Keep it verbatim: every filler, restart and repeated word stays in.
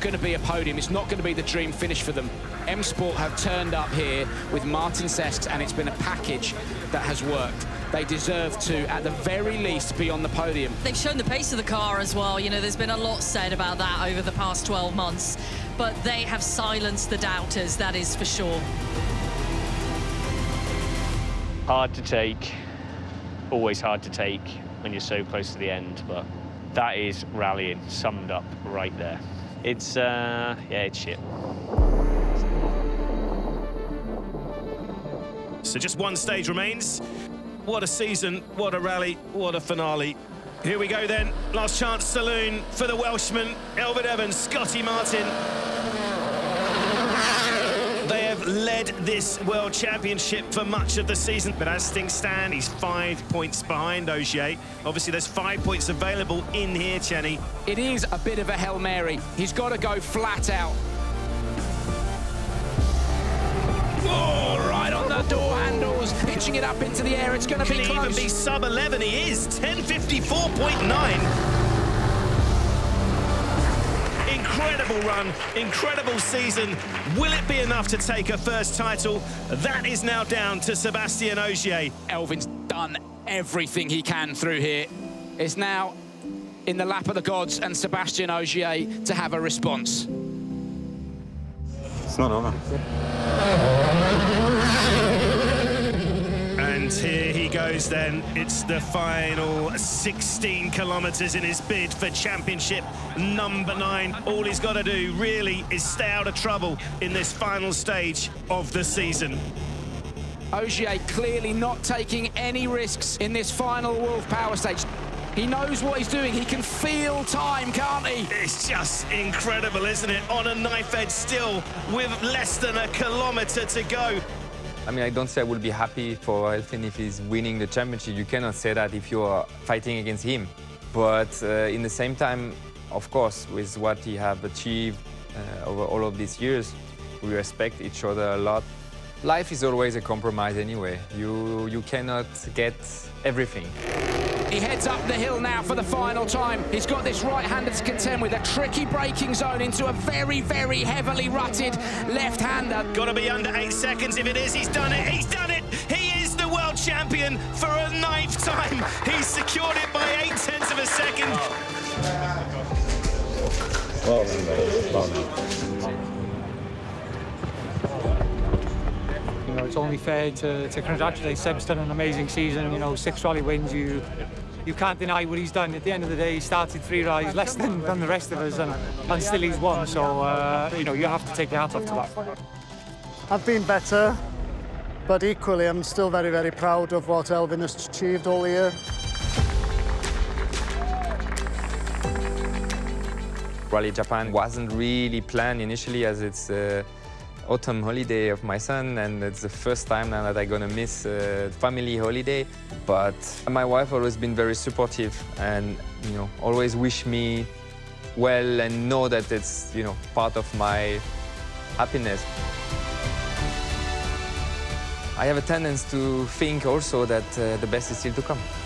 going to be a podium. It's not going to be the dream finish for them. M Sport have turned up here with Martin Cesks, and it's been a package that has worked. They deserve to, at the very least, be on the podium. They've shown the pace of the car as well. You know, there's been a lot said about that over the past twelve months, but they have silenced the doubters, that is for sure. Hard to take, always hard to take when you're so close to the end, but that is rallying summed up right there. It's, uh, yeah, it's shit. So just one stage remains. What a season, what a rally, what a finale. Here we go then, last chance saloon for the Welshman, Elfyn Evans, Scotty Martin. They have led this World Championship for much of the season, but as things stand, he's five points behind Ogier. Obviously, there's five points available in here, Chenny. It is a bit of a Hail Mary. He's got to go flat out. Oh, right on the door handles, pitching it up into the air. It's going to be close. Can even be sub eleven. He is ten fifty-four point nine. Incredible run, incredible season. Will it be enough to take a first title? That is now down to Sébastien Ogier. Elfyn's done everything he can through here. It's now in the lap of the gods and Sébastien Ogier to have a response. It's not over. And here he goes then. It's the final sixteen kilometres in his bid for championship number nine. All he's got to do really is stay out of trouble in this final stage of the season. Ogier clearly not taking any risks in this final Wolf Power stage. He knows what he's doing. He can feel time, can't he? It's just incredible, isn't it? On a knife edge still, with less than a kilometre to go. I mean, I don't say I will be happy for Elfyn if he's winning the championship. You cannot say that if you are fighting against him. But uh, in the same time, of course, with what he have achieved uh, over all of these years, we respect each other a lot. Life is always a compromise anyway. You, you cannot get everything. He heads up the hill now for the final time. He's got this right-hander to contend with, a tricky braking zone into a very, very heavily rutted left-hander. Got to be under eight seconds. If it is, he's done it. He's done it. He is the world champion for a ninth time. He's secured it by eight tenths of a second. Well done, mate. Well done. You know, it's only fair to, to congratulate Seb's done an amazing season. You know, six rally wins. You you can't deny what he's done. At the end of the day, he started three rallies less than, than the rest of us, and, and still he's won. So uh, you know, you have to take your hat off to that. I've been better, but equally, I'm still very, very proud of what Elfyn has achieved all year. Rally Japan wasn't really planned initially, as it's uh, autumn holiday of my son, and it's the first time now that I'm gonna miss a family holiday. But my wife always been very supportive and, you know, always wish me well and know that it's, you know, part of my happiness. I have a tendency to think also that uh, the best is still to come.